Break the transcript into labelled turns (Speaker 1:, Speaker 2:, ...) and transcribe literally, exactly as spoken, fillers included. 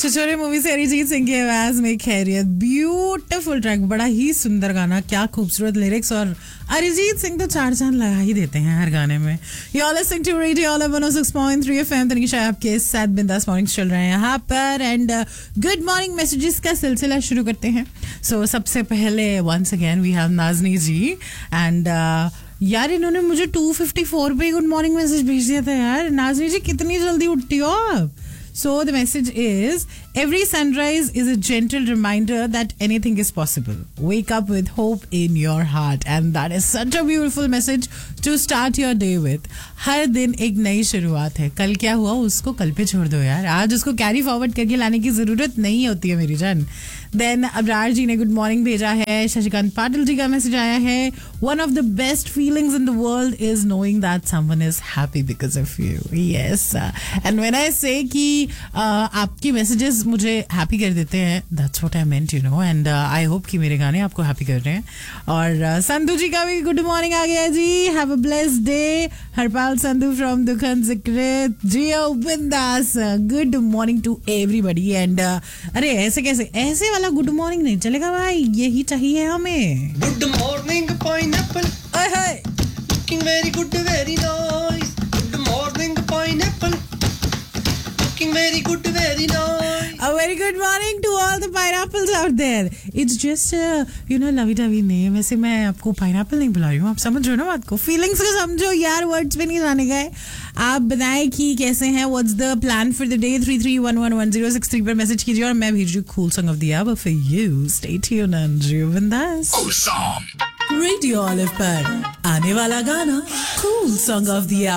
Speaker 1: छिछोरे movie से अरिजीत सिंह की आवाज में खैरियत. ब्यूटीफुल ट्रैक, बड़ा ही सुंदर गाना, क्या खूबसूरत लिरिक्स. और अरिजीत सिंह तो चार चांद लगा ही देते हैं हर गाने में. You are listening to radio all one O six point three FM. Tanisha आपके साथ बिंदास मॉर्निंग्स चल रहे हैं यहाँ पर. एंड गुड मॉर्निंग मैसेजेस का सिलसिला शुरू करते हैं. सो so, सबसे पहले once again we have नाज़नी ji. And यार इन्होंने मुझे टू फिफ्टी फोर पे गुड मॉर्निंग मैसेज भेज दिया था यार. नाज़नी जी कितनी जल्दी उठती हो आप. So the message is, every sunrise is a gentle reminder that anything is possible. Wake up with hope in your heart. And that is such a beautiful message to start your day with. हर दिन एक नई शुरुआत है. कल क्या हुआ उसको कल पे छोड़ दो यार. आज उसको कैरी फॉरवर्ड करके लाने की ज़रूरत नहीं होती है मेरी जान. देन अबरार जी ने गुड मॉर्निंग भेजा है. शशिकांत पाटिल जी का मैसेज आया है. One of the best feelings in the world is knowing that someone is happy because of you. Yes. And when I say कि Uh, आपकी मैसेजेस मुझे हैप्पी कर देते हैं, that's what I meant, you know. And I hope कि मेरे गाने आपको हैप्पी कर रहे हैं. और uh, संधू जी का भी गुड मॉर्निंग आ गया जी. Have a blessed day. Harpal Sandhu from दुखन जिक्र जियो बिंदास. Good morning to everybody. And अरे ऐसे कैसे, ऐसे वाला गुड मॉर्निंग नहीं चलेगा भाई, यही चाहिए हमें.
Speaker 2: Good morning pineapple, looking very good very nice. Good morning pineapple, very good, very nice.
Speaker 1: A very good morning to all the pineapples out there. It's just uh, you know lovey-dovey name. वैसे मैं आपको pineapple नहीं बुला रही हूँ, आप समझ रहे हो ना बात को. फीलिंग्स को समझो यार, वर्ड्स पे नहीं जाने गए. आप बताएं कि कैसे हैं. What's the plan for the day? three three one one one zero six three पर मैसेज कीजिए और मैं भेज रही हूँ cool song of the hour for you. Stay tuned and जियो बिंदास.
Speaker 3: Cool song.
Speaker 1: रेडियो ऑलिव पर आने वाला गाना cool song of the hour.